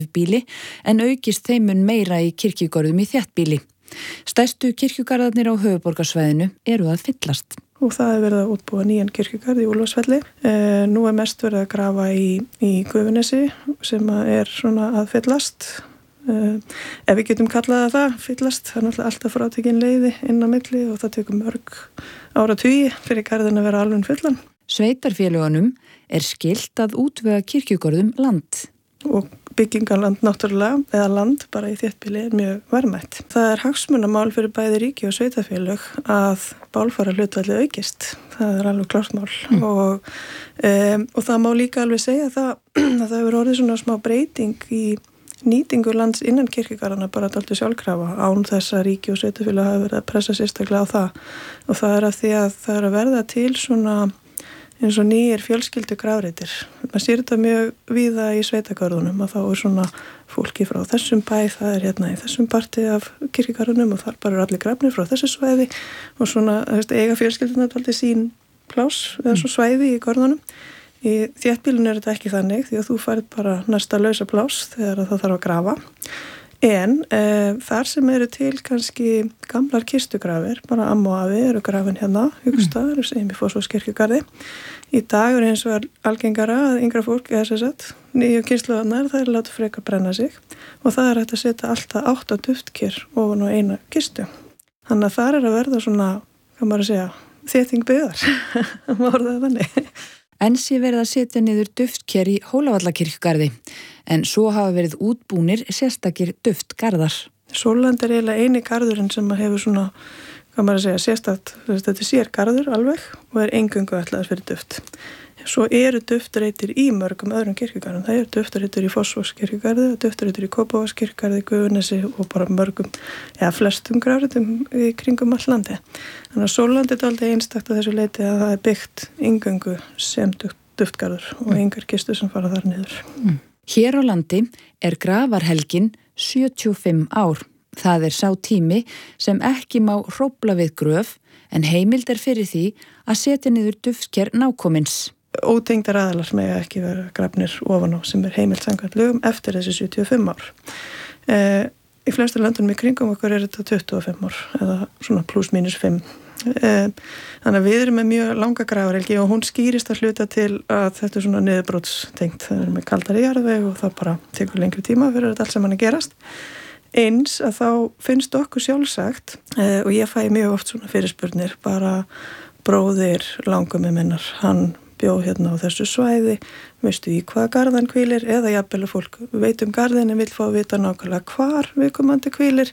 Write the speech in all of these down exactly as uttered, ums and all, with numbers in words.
bíli en aukist þeimun meira í kirkjugörðum í þéttbýli. Stærstu kirkjugarðarnir á höfuðborgarsvæðinu eru að fyllast. Og það er verið að útbúa nýjan kirkjugarð í Úlfarsfelli. E, nú er mest verið að grafa í, í Gufunesi sem er svona að fyllast. Uh, ef við getum kallað það fyllast, það er náttúrulega alltaf frátekin leiði inn á milli og það tekur mörg áratugi fyrir garðin að vera alveg fullan. Sveitarfélögunum er skylt að útvega kirkjugörðum land. Og byggingarland náttúrulega, eða land bara í þéttbýli er mjög verðmætt. Það er hagsmunamál fyrir bæði ríki og sveitarfélög að bálfara hlutfalli aukist. Það er alveg klárt mál. Mm. Og, um, og það má líka alveg segja það, að það hefur orðið svona smá breyting í nýtingu lands innan kirkjugarðana bara dálítið sjálfkrafa án þess að ríki og sveitarfélög hafa verið að pressa sérstaklega á það og það er af því að það er að verða til svona eins og nýjir fjölskyldu grafreitir. Man sér þetta mjög víða í sveitagörðunum að þá er svona fólki frá þessum bæ, það er hérna í þessum parti af kirkjugarðunum og þar bara er allir grafnir frá þessu svæði og svona veist, eiga fjölskylduna dálítið sín pláss eða svo svæði í görðunum. Í þéttbýlinu er þetta ekki þannig því að þú færð bara næsta lausa pláss þegar það þarf að grafa. En e, þar sem eru til kannski gamlar kistugrafir, bara amma og afi eru grafin hérna, hugstaðar, segjum í Fossvogskirkjugarði. Í dag er eins og algengara að yngra fólk, eða sem sagt, nýju kynslóðarnar, það er látið frekar brenna sig og það er hægt að setja alltaf átta duftker ofan á eina kistu. Þannig að það er að verða svona, hvað maður að segja, þétting byggðar, það má orða þannig. En sé verið að setja niður duftker í Hólavallakirkjugarði, en svo hafa verið útbúnir sérstakir duftgarðar. Sólland er eiginlega eini garðurinn sem hefur svona, hvað maður að segja, sérstakt, þetta er sér garður alveg og er eingöngu ætlaðar fyrir duft. Svo eru duftreitir í mörgum öðrum kirkjugarðum. Það eru duftreitir í Fossvogskirkjugarði og duftreitir í Kópavogskirkjugarði, Gufunesi og bara mörgum, eða flestum grafreitum í kringum all landi. Þannig að Sólland er aldrei einstakt að þessu leiti að það er byggt eingöngu sem duftgarður og engar kistur sem fara þar niður. Mm. Hér á landi er grafarhelgin sjötíu og fimm ár. Það er sá tími sem ekki má hrófla við gröf en heimild er fyrir því að setja niður duftker nákomins. Ótengdar aðalar með ekki vera grafnir ofan á sem er heimilt samkvæmt lögum eftir þessi sjötíu og fimm ár. E, í flestu landunum í kringum okkur er þetta tuttugu og fimm ár eða svona pluss mínus fimm. E, þannig að við erum með mjög langa grafarhelgi og hún skýrist að hluta til að þetta er svona niðurbrótstengt. Það er með kaldari jarðveg og það bara tekur lengri tíma fyrir þetta allt sem hann að gerast. Eins að þá finnst okkur sjálfsagt e, og ég fæ mjög oft svona fyrirspurnir bara bróðir langummi minnar, hann bjó hérna á þessu svæði, veistu í hvaða garðan hvílir eða jafnvel að fólk veit um garðin en vill fá að vita nákvæmlega hvar viðkomandi hvílir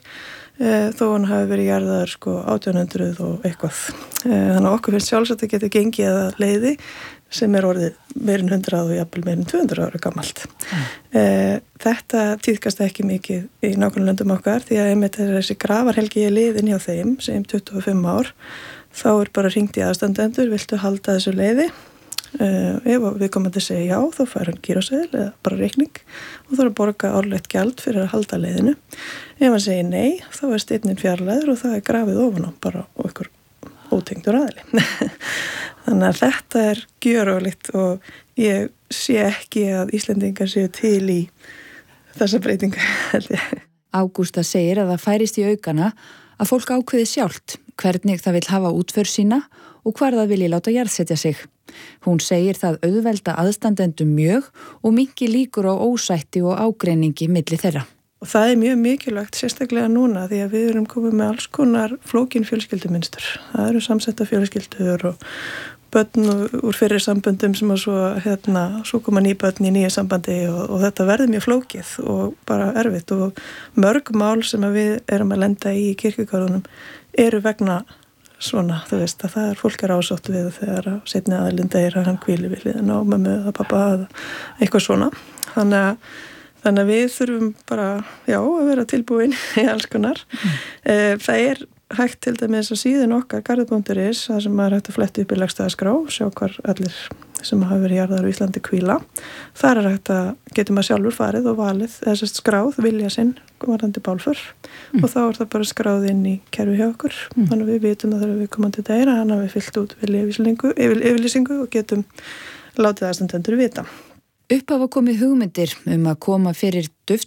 e, þó hann hafi verið jarðaður sko átján hundruð og eitthvað. E, þannig að okkur finnst sjálfsagt að geta gengið að leiði sem er orðið meirinn hundrað og jafnvel meirinn tvö hundruð ára gamalt. Mm. E, þetta tíðkast ekki mikið í nákvæmlega löndum okkar því að einmitt þessi grafarhelgi er liðin hjá þeim sem tuttugu og fimm ár, þá er bara hringt í aðstandendur, viltu halda þessu leiði? Uh, ef við komum að segja já, þá fær hann gíróseðil eða bara reikning og þá er að borga árlegt gjald fyrir að halda leiðinu. Ef hann segir nei, þá er steinnin fjarlæður og það er grafið ofan á bara og ykkur ótengdur aðili. Þannig að þetta er gjörólíkt og ég sé ekki að Íslendingar séu til í þessa breytinga. Ágústa segir að það færist í aukana að fólk ákveði sjálft hvernig það vil hafa útför sína og hvar það vilji láta jarðsetja sig. Hún segir það auðvelda aðstandendum mjög og minnki líkur á ósætti og ágreiningi milli þeirra. Og það er mjög mikilvægt, sérstaklega núna, því að við erum komið með alls konar flókin fjölskyldumynstur. Það eru samsetta fjölskyldur og börn úr fyrri samböndum sem að svo, hérna, svo koma ný börn í nýja sambandi og, og þetta verður mjög flókið og bara erfitt og mörg mál sem að við erum að lenda í í kirkjugarðunum eru vegna svona, þú veist, að það er fólk er ásótt við þegar að setni aðilinn deyr að hann hvíli við hliðina á mömmu eða pappa eða eitthvað svona. Þannig að, þannig að við þurfum bara, já, að vera tilbúin í alls konar. Mm. Það er hægt til dæmis að síðan okkar garður punktur is, það sem maður hægt að fletta upp í legstaðaskrá, sjá hvar allir sem hafa verið jarðaðar á Íslandi hvíla. Þar er hægt að getur maður sjálfur farið og valið, eða sérst skráð vilja sinn varðandi bálför mm. og þá er það bara skráð inn í kerfi hjá okkur. Mm. Þannig að við vitum að þegar við komum til deyra, hann hafi fyllt út vilja yfirlýsingu og getum látið aðstandendur vita. Upp hafa komið hugmyndir um að koma fyrir